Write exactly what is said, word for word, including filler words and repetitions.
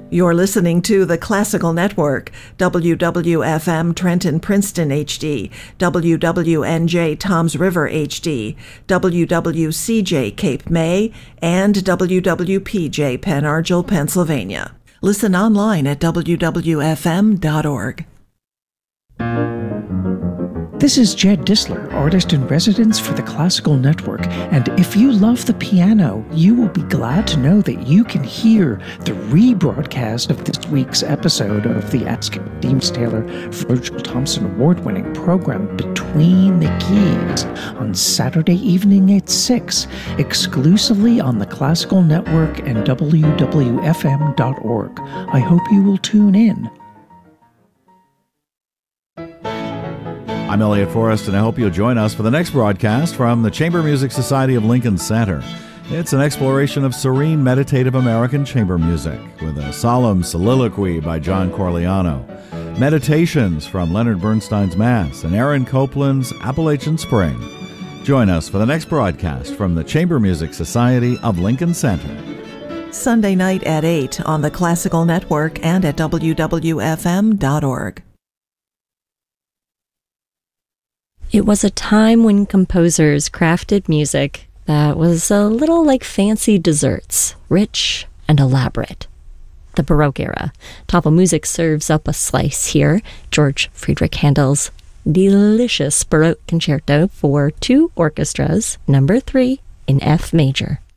You're listening to the Classical Network, W W F M Trenton Princeton H D, W W N J Toms River H D, W W C J Cape May, and W W P J Pennargil, Pennsylvania. Listen online at w w f m dot org. This is Jed Disler, artist in residence for the Classical Network, and if you love the piano, you will be glad to know that you can hear the rebroadcast of this week's episode of the Ask Deems Taylor Virgil Thompson Award-winning program Between the Keys on Saturday evening at six, exclusively on the Classical Network and w w f m dot org. I hope you will tune in. I'm Elliot Forrest, and I hope you'll join us for the next broadcast from the Chamber Music Society of Lincoln Center. It's an exploration of serene, meditative American chamber music with a solemn soliloquy by John Corigliano, meditations from Leonard Bernstein's Mass, and Aaron Copland's Appalachian Spring. Join us for the next broadcast from the Chamber Music Society of Lincoln Center. Sunday night at eight on the Classical Network and at w w f m dot org. It was a time when composers crafted music that was a little like fancy desserts, rich and elaborate. The Baroque era. Topple Music serves up a slice here. George Friedrich Handel's delicious Baroque concerto for two orchestras, number three in F major.